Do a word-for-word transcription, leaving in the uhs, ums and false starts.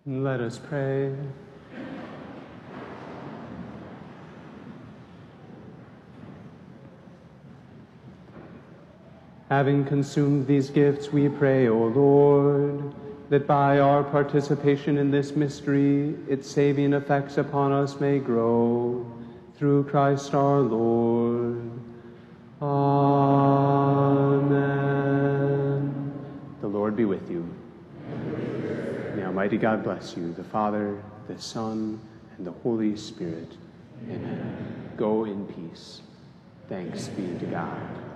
Let us pray. Having consumed these gifts, we pray, O Lord, that by our participation in this mystery, its saving effects upon us may grow. Through Christ our Lord. Amen. The Lord be with you. May Almighty God bless you, the Father, the Son, and the Holy Spirit. Amen. Go in peace. Thanks be to God.